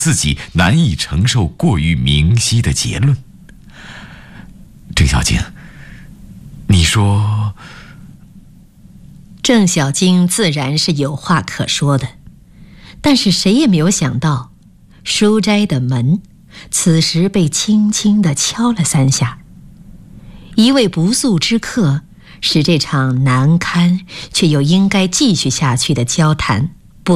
自己难以承受过于明晰的结论。郑小晶，你说…… 郑小晶自然是有话可说的，但是谁也没有想到，书斋的门此时被轻轻地敲了3下。一位不速之客，使这场难堪却又应该继续下去的交谈